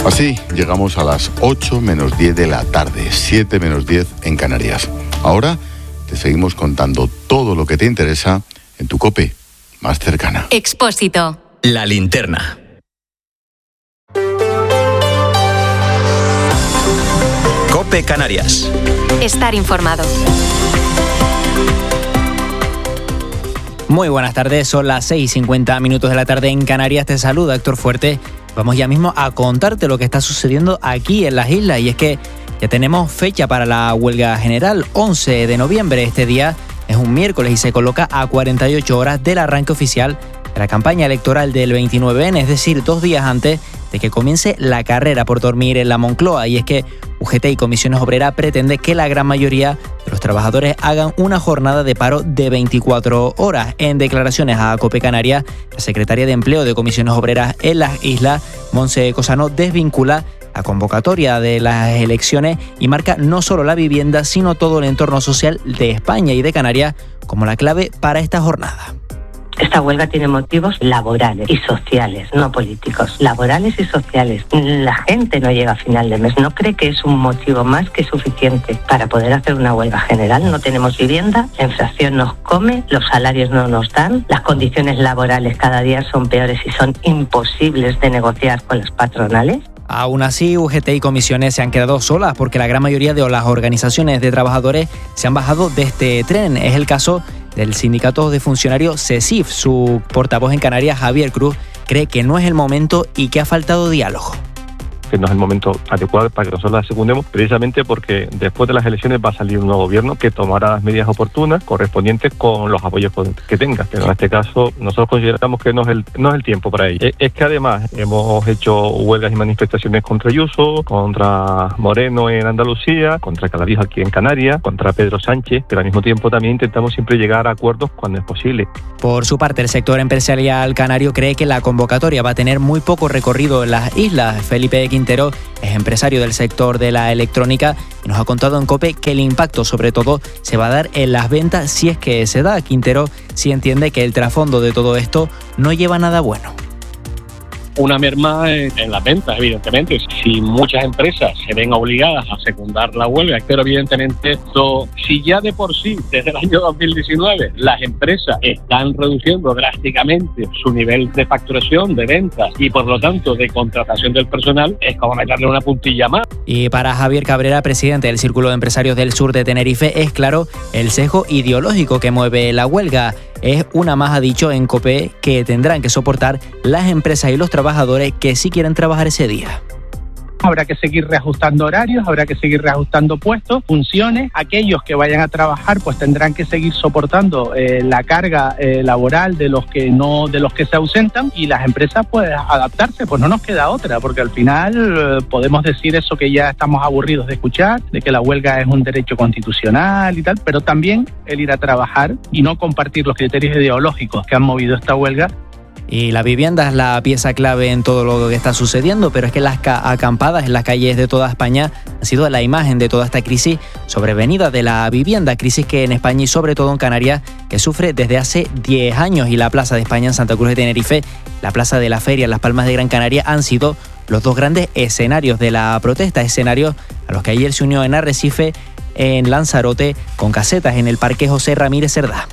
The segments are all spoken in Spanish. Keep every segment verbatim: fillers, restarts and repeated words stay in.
Así llegamos a las ocho menos diez de la tarde, siete menos diez en Canarias. Ahora te seguimos contando todo lo que te interesa en tu COPE más cercana. Expósito. La linterna. COPE Canarias. Estar informado. Muy buenas tardes, son las seis y cincuenta minutos de la tarde en Canarias. Te saluda Héctor Fuerte. Vamos ya mismo a contarte lo que está sucediendo aquí en las islas, y es que ya tenemos fecha para la huelga general, once de noviembre. Este día es un miércoles y se coloca a cuarenta y ocho horas del arranque oficial de la campaña electoral del veintinueve ene, es decir, dos días antes de que comience la carrera por dormir en la Moncloa. Y es que U G T y Comisiones Obreras pretende que la gran mayoría de los trabajadores hagan una jornada de paro de veinticuatro horas. En declaraciones a COPE Canarias, la secretaria de Empleo de Comisiones Obreras en las islas, Montse Cosano, desvincula la convocatoria de las elecciones y marca no solo la vivienda, sino todo el entorno social de España y de Canarias como la clave para esta jornada. Esta huelga tiene motivos laborales y sociales, no políticos. Laborales y sociales. La gente no llega a final de mes. ¿No cree que es un motivo más que suficiente para poder hacer una huelga general? No tenemos vivienda, la inflación nos come, los salarios no nos dan, las condiciones laborales cada día son peores y son imposibles de negociar con las patronales. Aún así, U G T y Comisiones se han quedado solas porque la gran mayoría de las organizaciones de trabajadores se han bajado de este tren. Es el caso del sindicato de funcionarios CESIF. Su portavoz en Canarias, Javier Cruz, cree que no es el momento y que ha faltado diálogo. Que no es el momento adecuado para que nosotros la secundemos, precisamente porque después de las elecciones va a salir un nuevo gobierno que tomará las medidas oportunas correspondientes con los apoyos que tenga. Pero en este caso nosotros consideramos que no es el, no es el tiempo para ello. Es que además hemos hecho huelgas y manifestaciones contra Ayuso, contra Moreno en Andalucía, contra Calavijo aquí en Canarias, contra Pedro Sánchez, pero al mismo tiempo también intentamos siempre llegar a acuerdos cuando es posible. Por su parte, el sector empresarial canario cree que la convocatoria va a tener muy poco recorrido en las islas. Felipe Quintero es empresario del sector de la electrónica y nos ha contado en COPE que el impacto sobre todo se va a dar en las ventas si es que se da. Quintero sí entiende que el trasfondo de todo esto no lleva nada bueno. Una merma en, en las ventas, evidentemente. Si muchas empresas se ven obligadas a secundar la huelga, pero evidentemente esto, si ya de por sí, desde el año dos mil diecinueve, las empresas están reduciendo drásticamente su nivel de facturación, de ventas y por lo tanto de contratación del personal, es como meterle una puntilla más. Y para Javier Cabrera, presidente del Círculo de Empresarios del Sur de Tenerife, es claro el sesgo ideológico que mueve la huelga. Es una más, ha dicho en COPE, que tendrán que soportar las empresas y los trabajadores que sí quieren trabajar ese día. Habrá que seguir reajustando horarios, habrá que seguir reajustando puestos, funciones. Aquellos que vayan a trabajar pues tendrán que seguir soportando eh, la carga eh, laboral de los que no, de los que se ausentan, y las empresas pues adaptarse, pues no nos queda otra, porque al final eh, podemos decir eso que ya estamos aburridos de escuchar, de que la huelga es un derecho constitucional y tal, pero también el ir a trabajar y no compartir los criterios ideológicos que han movido esta huelga. Y la vivienda es la pieza clave en todo lo que está sucediendo, pero es que las acampadas en las calles de toda España han sido la imagen de toda esta crisis sobrevenida de la vivienda, crisis que en España y sobre todo en Canarias que sufre desde hace diez años. Y la Plaza de España en Santa Cruz de Tenerife, la Plaza de la Feria en Las Palmas de Gran Canaria han sido los dos grandes escenarios de la protesta, escenarios a los que ayer se unió en Arrecife, en Lanzarote, con casetas en el Parque José Ramírez Cerdá.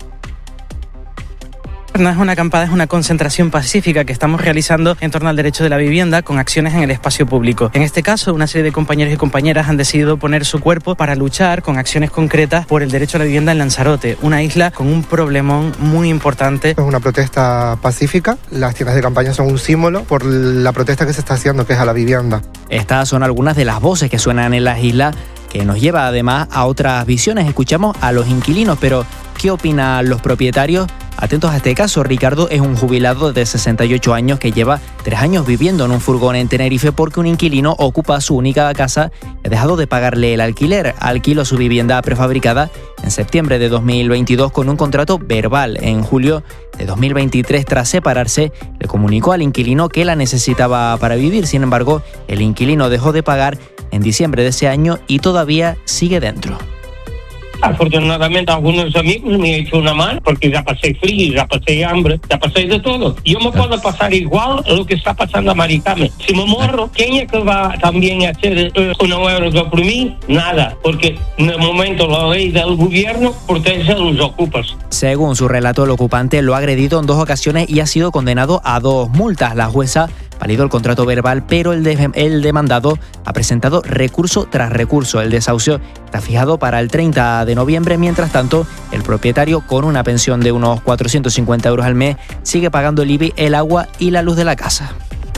No es una acampada, es una concentración pacífica que estamos realizando en torno al derecho de la vivienda con acciones en el espacio público. En este caso, una serie de compañeros y compañeras han decidido poner su cuerpo para luchar con acciones concretas por el derecho a la vivienda en Lanzarote, una isla con un problemón muy importante. Es una protesta pacífica, las tiendas de campaña son un símbolo por la protesta que se está haciendo, que es a la vivienda. Estas son algunas de las voces que suenan en las islas, que nos lleva además a otras visiones. Escuchamos a los inquilinos, pero ¿qué opinan los propietarios? Atentos a este caso. Ricardo es un jubilado de sesenta y ocho años que lleva tres años viviendo en un furgón en Tenerife porque un inquilino ocupa su única casa y ha dejado de pagarle el alquiler. Alquiló su vivienda prefabricada en septiembre de dos mil veintidós con un contrato verbal. En julio de dos mil veintitrés, tras separarse, le comunicó al inquilino que la necesitaba para vivir. Sin embargo, el inquilino dejó de pagar en diciembre de ese año y todavía sigue dentro. Afortunadamente algunos amigos me han hecho una mano porque ya pasé frío, ya pasé hambre, ya pasé de todo. Yo me puedo pasar igual lo que está pasando a Maricame. Si me muero, ¿quién es que va también a hacer eh, una huelga por mí? Nada, porque en el momento la ley del gobierno protege a los ocupas. Según su relato, el ocupante lo ha agredido en dos ocasiones y ha sido condenado a dos multas. La jueza validó el contrato verbal, pero el, de, el demandado ha presentado recurso tras recurso. El desahucio está fijado para el treinta de noviembre. Mientras tanto, el propietario, con una pensión de unos cuatrocientos cincuenta euros al mes, sigue pagando el I B I, el agua y la luz de la casa.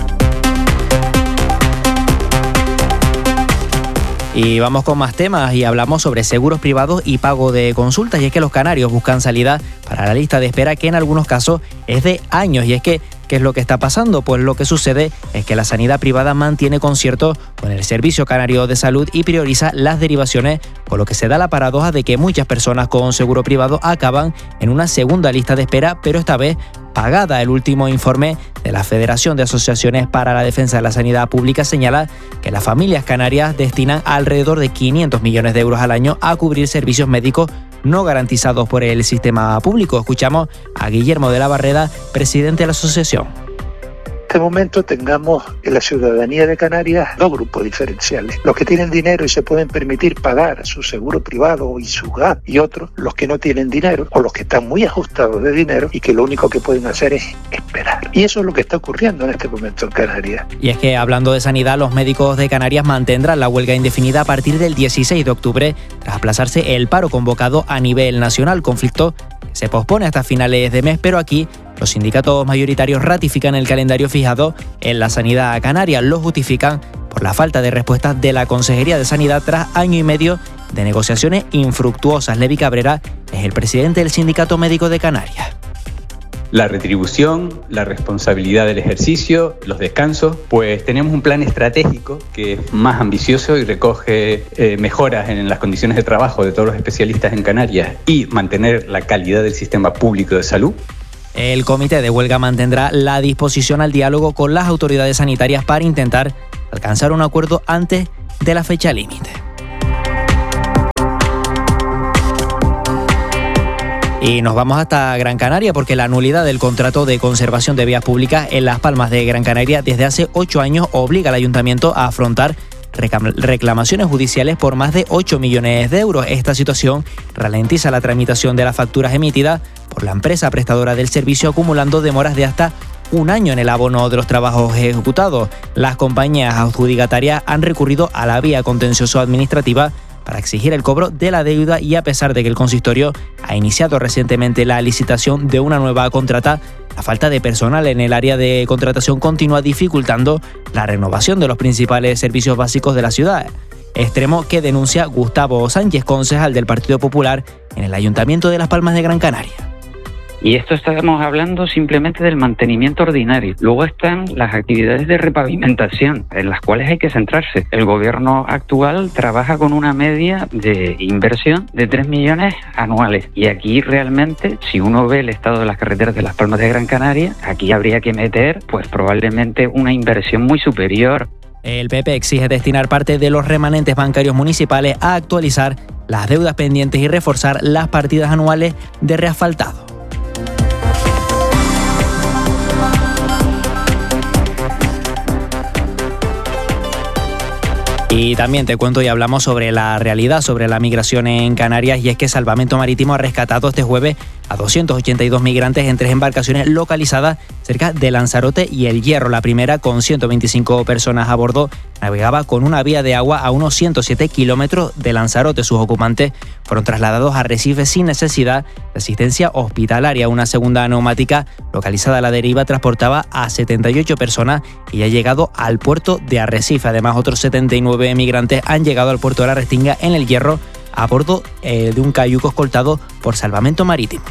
Y vamos con más temas y hablamos sobre seguros privados y pago de consultas. Y es que los canarios buscan salida para la lista de espera, que en algunos casos es de años. Y es que, ¿qué es lo que está pasando? Pues lo que sucede es que la sanidad privada mantiene concierto con el Servicio Canario de Salud y prioriza las derivaciones, con lo que se da la paradoja de que muchas personas con seguro privado acaban en una segunda lista de espera, pero esta vez pagada. El último informe de la Federación de Asociaciones para la Defensa de la Sanidad Pública señala que las familias canarias destinan alrededor de quinientos millones de euros al año a cubrir servicios médicos no garantizados por el sistema público. Escuchamos a Guillermo de la Barreda, presidente de la asociación. En este momento tengamos en la ciudadanía de Canarias dos grupos diferenciales: los que tienen dinero y se pueden permitir pagar su seguro privado y su gas, y otros los que no tienen dinero o los que están muy ajustados de dinero y que lo único que pueden hacer es esperar. Y eso es lo que está ocurriendo en este momento en Canarias. Y es que, hablando de sanidad, los médicos de Canarias mantendrán la huelga indefinida a partir del dieciséis de octubre, tras aplazarse el paro convocado a nivel nacional, conflicto que se pospone hasta finales de mes, pero aquí los sindicatos mayoritarios ratifican el calendario fijado en la sanidad canaria. Lo justifican por la falta de respuestas de la Consejería de Sanidad tras año y medio de negociaciones infructuosas. Levi Cabrera es el presidente del Sindicato Médico de Canarias. La retribución, la responsabilidad del ejercicio, los descansos, pues tenemos un plan estratégico que es más ambicioso y recoge eh, mejoras en las condiciones de trabajo de todos los especialistas en Canarias y mantener la calidad del sistema público de salud. El comité de huelga mantendrá la disposición al diálogo con las autoridades sanitarias para intentar alcanzar un acuerdo antes de la fecha límite. Y nos vamos hasta Gran Canaria, porque la nulidad del contrato de conservación de vías públicas en Las Palmas de Gran Canaria desde hace ocho años obliga al ayuntamiento a afrontar reclamaciones judiciales por más de ocho millones de euros. Esta situación ralentiza la tramitación de las facturas emitidas por la empresa prestadora del servicio, acumulando demoras de hasta un año en el abono de los trabajos ejecutados. Las compañías adjudicatarias han recurrido a la vía contencioso-administrativa para exigir el cobro de la deuda, y a pesar de que el consistorio ha iniciado recientemente la licitación de una nueva contrata, la falta de personal en el área de contratación continúa dificultando la renovación de los principales servicios básicos de la ciudad. Extremo que denuncia Gustavo Sánchez, concejal del Partido Popular en el Ayuntamiento de Las Palmas de Gran Canaria. Y esto estamos hablando simplemente del mantenimiento ordinario. Luego están las actividades de repavimentación, en las cuales hay que centrarse. El gobierno actual trabaja con una media de inversión de tres millones anuales. Y aquí realmente, si uno ve el estado de las carreteras de Las Palmas de Gran Canaria, aquí habría que meter pues probablemente una inversión muy superior. El P P exige destinar parte de los remanentes bancarios municipales a actualizar las deudas pendientes y reforzar las partidas anuales de reasfaltado. Y también te cuento y hablamos sobre la realidad, sobre la migración en Canarias, y es que Salvamento Marítimo ha rescatado este jueves a doscientos ochenta y dos migrantes en tres embarcaciones localizadas cerca de Lanzarote y El Hierro. La primera, con ciento veinticinco personas a bordo, navegaba con una vía de agua a unos ciento siete kilómetros de Lanzarote. Sus ocupantes fueron trasladados a Arrecife sin necesidad de asistencia hospitalaria. Una segunda neumática, localizada a la deriva, transportaba a setenta y ocho personas y ha llegado al puerto de Arrecife. Además, otros setenta y nueve migrantes han llegado al puerto de la Restinga en El Hierro a bordo eh, de un cayuco escoltado por Salvamento Marítimo.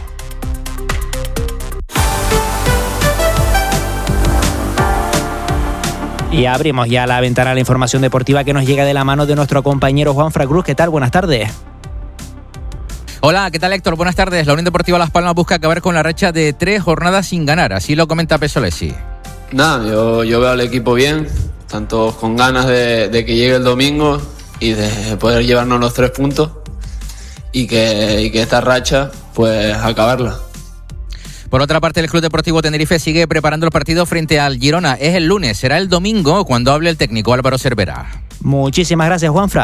Y abrimos ya la ventana a la información deportiva que nos llega de la mano de nuestro compañero Juanfran Cruz. ¿Qué tal? Buenas tardes. Hola, ¿qué tal, Héctor? Buenas tardes. La Unión Deportiva Las Palmas busca acabar con la racha de tres jornadas sin ganar. Así lo comenta Pesolesi. Nada, yo, yo veo al equipo bien, tanto con ganas de, de que llegue el domingo y de poder llevarnos los tres puntos. y que, y que esta racha, pues acabarla. Por otra parte, el Club Deportivo Tenerife sigue preparando el partido frente al Girona. Es el lunes, será el domingo cuando hable el técnico Álvaro Cervera. Muchísimas gracias, Juanfra.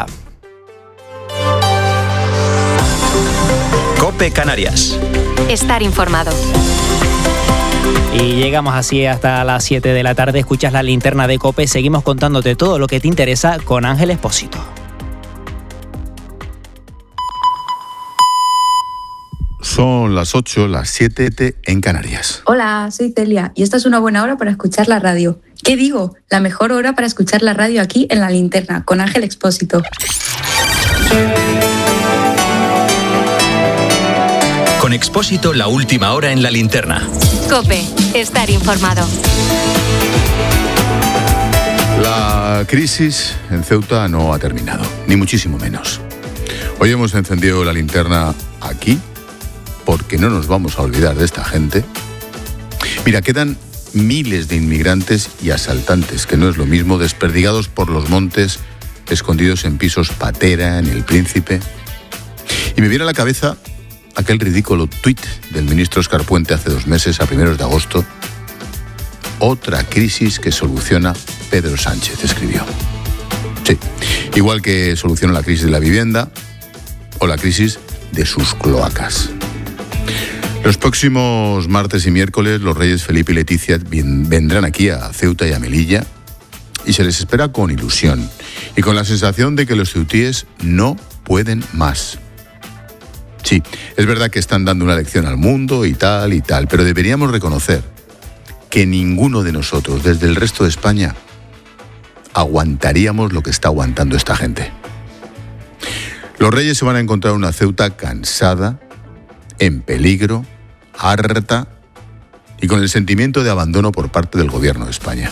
COPE Canarias. Estar informado. Y llegamos así hasta las siete de la tarde. Escuchas la linterna de COPE. Seguimos contándote todo lo que te interesa con Ángel Expósito. Son las ocho, las siete en Canarias. Hola, soy Celia y esta es una buena hora para escuchar la radio. ¿Qué digo? La mejor hora para escuchar la radio aquí en La Linterna, con Ángel Expósito. Con Expósito, la última hora en La Linterna. COPE, estar informado. La crisis en Ceuta no ha terminado, ni muchísimo menos. Hoy hemos encendido la linterna aquí, porque no nos vamos a olvidar de esta gente. Mira, quedan miles de inmigrantes y asaltantes, que no es lo mismo, desperdigados por los montes, escondidos en pisos patera, en El Príncipe. Y me viene a la cabeza aquel ridículo tuit del ministro Óscar Puente hace dos meses, a primeros de agosto. Otra crisis que soluciona Pedro Sánchez, escribió. Sí, igual que soluciona la crisis de la vivienda o la crisis de sus cloacas. Los próximos martes y miércoles los reyes Felipe y Leticia vendrán aquí a Ceuta y a Melilla y se les espera con ilusión y con la sensación de que los ceutíes no pueden más. Sí, es verdad que están dando una lección al mundo y tal y tal, pero deberíamos reconocer que ninguno de nosotros, desde el resto de España, aguantaríamos lo que está aguantando esta gente. Los reyes se van a encontrar una Ceuta cansada, en peligro, harta y con el sentimiento de abandono por parte del gobierno de España.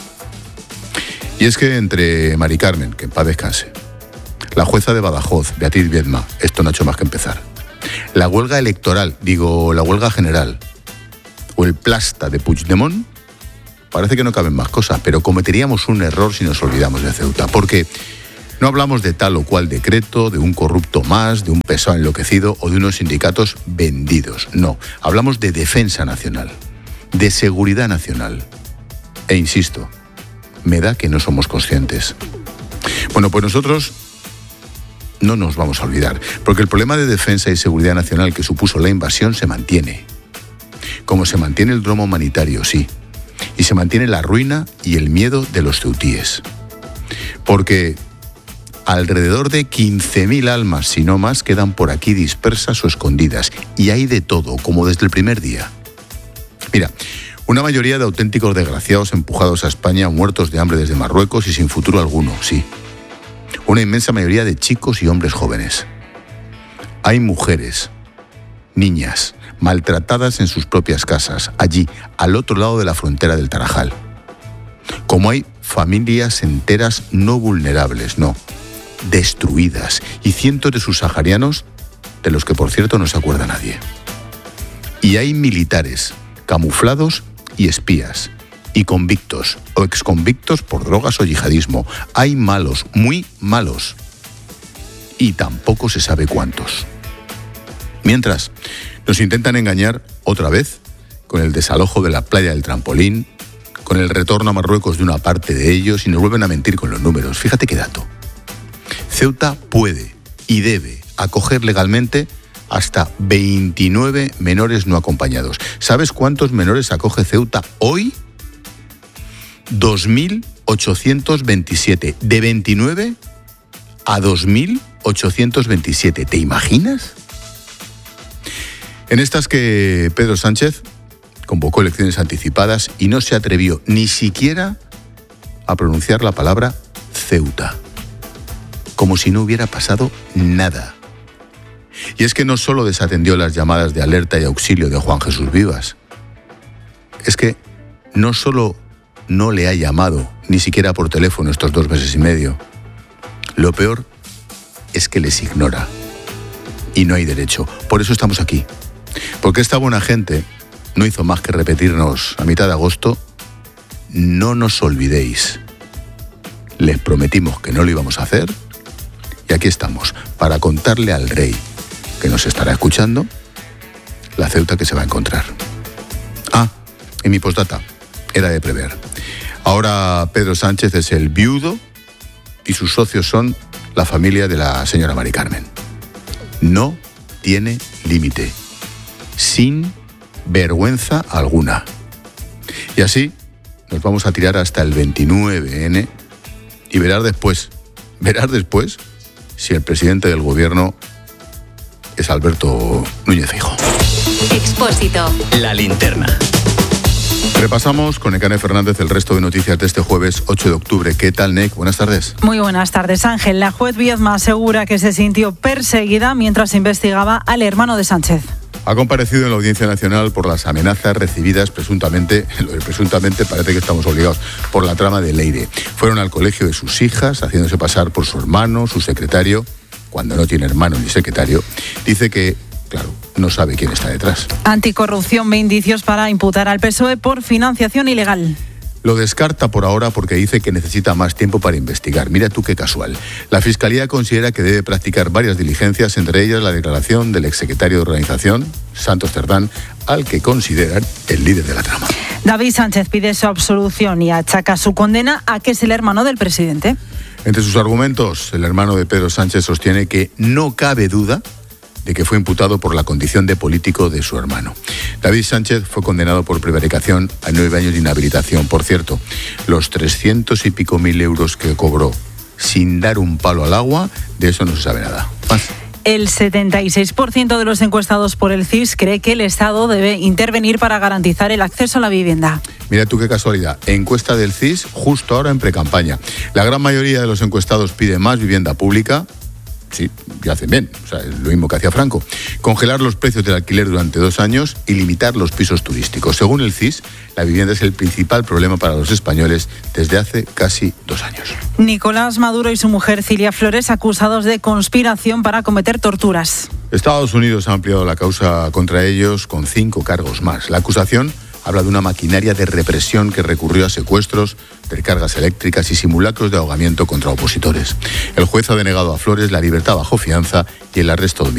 Y es que entre Mari Carmen, que en paz descanse, la jueza de Badajoz, Beatriz Viedma, esto no ha hecho más que empezar, la huelga electoral, digo, la huelga general, o el plasta de Puigdemont, parece que no caben más cosas, pero cometeríamos un error si nos olvidamos de Ceuta, porque no hablamos de tal o cual decreto, de un corrupto más, de un pesado enloquecido o de unos sindicatos vendidos. No, hablamos de defensa nacional, de seguridad nacional. E insisto, me da que no somos conscientes. Bueno, pues nosotros no nos vamos a olvidar, porque el problema de defensa y seguridad nacional que supuso la invasión se mantiene. Como se mantiene el drama humanitario, sí. Y se mantiene la ruina y el miedo de los ceutíes. Porque alrededor de quince mil almas, si no más, quedan por aquí dispersas o escondidas. Y hay de todo, como desde el primer día. Mira, una mayoría de auténticos desgraciados empujados a España, muertos de hambre desde Marruecos y sin futuro alguno, sí. Una inmensa mayoría de chicos y hombres jóvenes. Hay mujeres, niñas, maltratadas en sus propias casas, allí, al otro lado de la frontera del Tarajal. Como hay familias enteras no vulnerables, no, destruidas, y cientos de subsaharianos, de los que por cierto no se acuerda nadie. Y hay militares, camuflados y espías, y convictos o exconvictos por drogas o yihadismo. Hay malos, muy malos, y tampoco se sabe cuántos. Mientras, nos intentan engañar otra vez con el desalojo de la playa del Trampolín, con el retorno a Marruecos de una parte de ellos, y nos vuelven a mentir con los números. Fíjate qué dato. Ceuta puede y debe acoger legalmente hasta veintinueve menores no acompañados. ¿Sabes cuántos menores acoge Ceuta hoy? dos mil ochocientos veintisiete. De veintinueve a dos mil ochocientos veintisiete. ¿Te imaginas? En estas que Pedro Sánchez convocó elecciones anticipadas y no se atrevió ni siquiera a pronunciar la palabra Ceuta, como si no hubiera pasado nada. Y es que no solo desatendió las llamadas de alerta y auxilio de Juan Jesús Vivas, es que no solo no le ha llamado ni siquiera por teléfono estos dos meses y medio, lo peor es que les ignora. Y no hay derecho. Por eso estamos aquí. Porque esta buena gente no hizo más que repetirnos a mitad de agosto: no nos olvidéis. Les prometimos que no lo íbamos a hacer, y aquí estamos, para contarle al rey que nos estará escuchando, la Ceuta que se va a encontrar. Ah, en mi postdata, era de prever. Ahora Pedro Sánchez es el viudo y sus socios son la familia de la señora Mari Carmen. No tiene límite, sin vergüenza alguna. Y así nos vamos a tirar hasta el veintinueve ene y verás después, verás después si el presidente del gobierno es Alberto Núñez Feijóo. Expósito. La linterna. Repasamos con Nekane Fernández el resto de noticias de este jueves ocho de octubre. ¿Qué tal, Nek? Buenas tardes. Muy buenas tardes, Ángel. La juez Viedma asegura que se sintió perseguida mientras investigaba al hermano de Sánchez. Ha comparecido en la Audiencia Nacional por las amenazas recibidas presuntamente, lo de presuntamente parece que estamos obligados, por la trama de Leire. Fueron al colegio de sus hijas, haciéndose pasar por su hermano, su secretario, cuando no tiene hermano ni secretario. Dice que, claro, no sabe quién está detrás. Anticorrupción ve indicios para imputar al P S O E por financiación ilegal. Lo descarta por ahora porque dice que necesita más tiempo para investigar. Mira tú qué casual. La Fiscalía considera que debe practicar varias diligencias, entre ellas la declaración del exsecretario de organización, Santos Cerdán, al que consideran el líder de la trama. David Sánchez pide su absolución y achaca su condena a que es el hermano del presidente. Entre sus argumentos, el hermano de Pedro Sánchez sostiene que no cabe duda de que fue imputado por la condición de político de su hermano. David Sánchez fue condenado por prevaricación a nueve años de inhabilitación. Por cierto, los trescientos y pico mil euros que cobró sin dar un palo al agua, de eso no se sabe nada. Más. El setenta y seis por ciento de los encuestados por el C I S cree que el Estado debe intervenir para garantizar el acceso a la vivienda. Mira tú qué casualidad. Encuesta del C I S justo ahora en precampaña. La gran mayoría de los encuestados pide más vivienda pública. Sí, ya hacen bien, o sea, es lo mismo que hacía Franco. Congelar los precios del alquiler durante dos años y limitar los pisos turísticos. Según el C I S, la vivienda es el principal problema para los españoles desde hace casi dos años. Nicolás Maduro y su mujer Cilia Flores acusados de conspiración para cometer torturas. Estados Unidos ha ampliado la causa contra ellos con cinco cargos más. La acusación habla de una maquinaria de represión que recurrió a secuestros, descargas eléctricas y simulacros de ahogamiento contra opositores. El juez ha denegado a Flores la libertad bajo fianza y el arresto domiciliario.